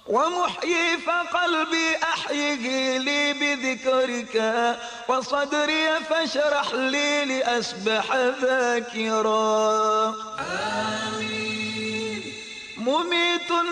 ومحيي فقلبي أحيه لي بذكرك، وصدري فاشرح لي لأسبح ذاكرا. آمين.